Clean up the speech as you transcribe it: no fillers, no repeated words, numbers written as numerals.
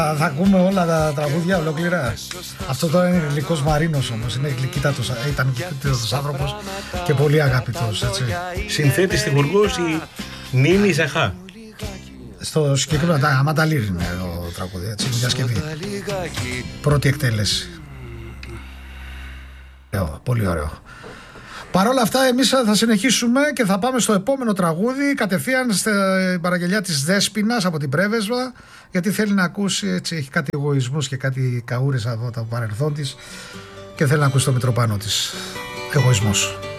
Θα ακούμε όλα τα τραγούδια ολόκληρα. Αυτό τώρα είναι γλυκός Μαρίνος όμως. Είναι γλυκύτατος, ήταν γλυκύτατος άνθρωπος και πολύ αγαπητός, έτσι. Συνθέτη στιγουργός η Νίνη Ζαχά. Στο συγκεκριμένο Αματαλήρ είναι το τραγούδι, έτσι, διασκευή. Πρώτη εκτέλεση. Πολύ ωραίο. Παρ' όλα αυτά εμείς θα συνεχίσουμε και θα πάμε στο επόμενο τραγούδι κατευθείαν στην παραγγελιά της Δέσποινας από την Πρέβεσβα, γιατί θέλει να ακούσει, έτσι, έχει κάτι εγωισμούς και κάτι καούρες από το παρελθόν της και θέλει να ακούσει το Μητροπάνο της. Εγωισμός.